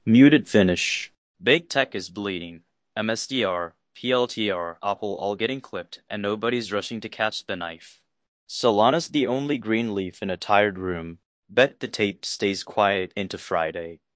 Muted finish. Big tech is bleeding. MSDR, PLTR, Apple all getting clipped, and nobody's rushing to catch the knife. Solana's the only green leaf in a tired room. Bet the tape stays quiet into Friday.